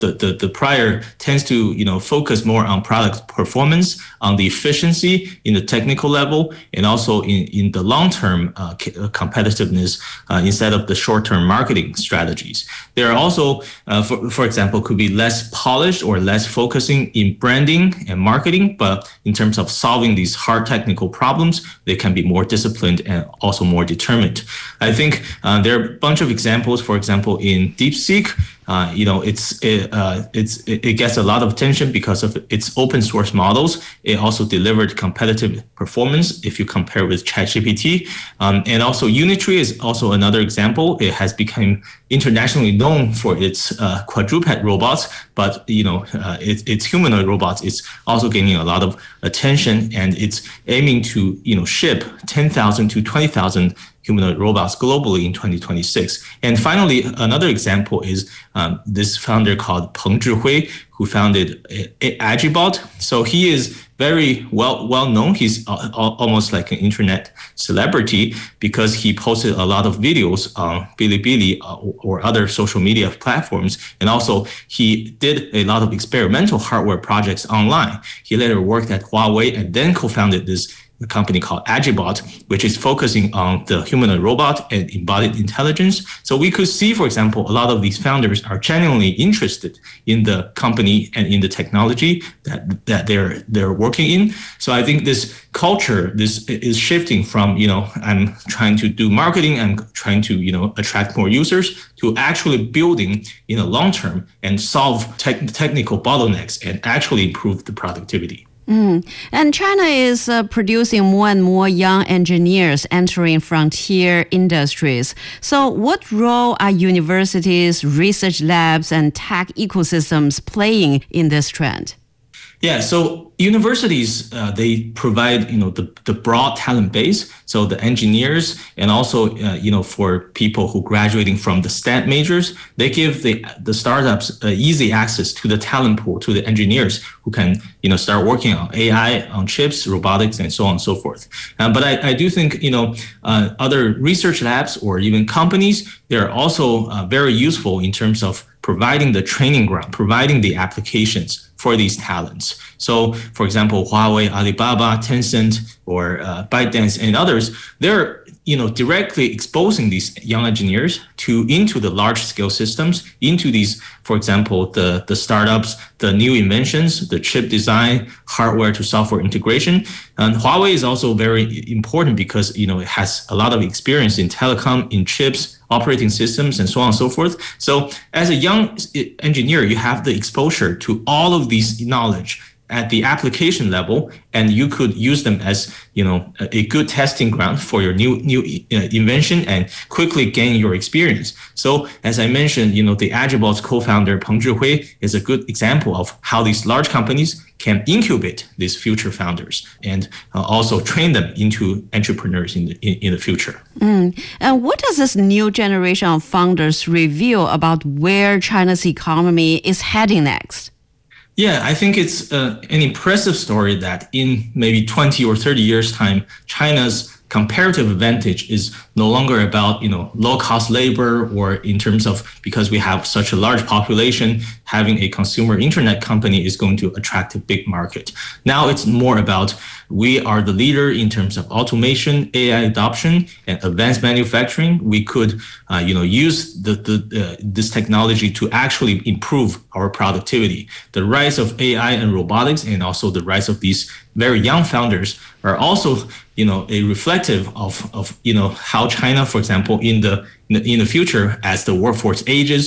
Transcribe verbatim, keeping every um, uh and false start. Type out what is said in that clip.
the, the, the prior tends to, you know, focus more on product performance, on the efficiency in the technical level, and also in, in the long-term uh, competitiveness uh, instead of the short-term marketing strategies. There are also, uh, for, for example, could be less polished or less focusing in branding and marketing, but in terms of solving these hard technical problems, they can be more disciplined and also more determined. I think uh, there are a bunch of examples. For example, in DeepSeek, Uh, you know, it's it, uh, it's it gets a lot of attention because of its open source models. It also delivered competitive performance if you compare with ChatGPT. Um, and also Unitree is also another example. It has become internationally known for its uh, quadruped robots, but you know, uh, it, its humanoid robots is also gaining a lot of attention, and it's aiming to you know ship ten thousand to twenty thousand humanoid robots globally in twenty twenty-six. And finally, another example is um, this founder called Peng Zhihui, who founded Agibot. So he is very well well known. He's almost like an internet celebrity because he posted a lot of videos on Bilibili or other social media platforms. And also he did a lot of experimental hardware projects online. He later worked at Huawei and then co-founded this a company called Agibot, which is focusing on the humanoid robot and embodied intelligence. So we could see, for example, a lot of these founders are genuinely interested in the company and in the technology that that they're they're working in. So I think this culture, this is shifting from, you know, I'm trying to do marketing, I'm trying to, you know, attract more users, to actually building in the long term and solve te- technical bottlenecks and actually improve the productivity. Mm. And China is uh, producing more and more young engineers entering frontier industries. So what role are universities, research labs, and tech ecosystems playing in this trend? Yeah, so universities, uh, they provide, you know, the, the broad talent base. So the engineers and also, uh, you know, for people who graduating from the STEM majors, they give the the startups uh, easy access to the talent pool, to the engineers who can, you know, start working on A I, on chips, robotics, and so on and so forth. Um, but I, I do think, you know, uh, other research labs or even companies, they're also uh, very useful in terms of providing the training ground, providing the applications for these talents. So, for example, Huawei, Alibaba, Tencent, or uh, ByteDance, and others, they're you know directly exposing these young engineers to into the large-scale systems, into these, for example, the the startups, the new inventions, the chip design, hardware to software integration. And Huawei is also very important because you know it has a lot of experience in telecom, in chips, operating systems, and so on and so forth. So as a young engineer, you have the exposure to all of these knowledge at the application level, and you could use them as, you know, a good testing ground for your new new uh, invention and quickly gain your experience. So as I mentioned, you know, the Agibot's co-founder Peng Zhihui is a good example of how these large companies can incubate these future founders and uh, also train them into entrepreneurs in the in, in the future. Mm. And what does this new generation of founders reveal about where China's economy is heading next? Yeah, I think it's uh, an impressive story that in maybe twenty or thirty years' time, China's comparative advantage is no longer about, you know, low-cost labor or in terms of because we have such a large population, having a consumer internet company is going to attract a big market. Now it's more about we are the leader in terms of automation, A I adoption, and advanced manufacturing. We could, uh, you know, use the, the uh, this technology to actually improve our productivity. The rise of A I and robotics, and also the rise of these very young founders, are also, you know, a reflective of of you know how China, for example, in the in the future as the workforce ages,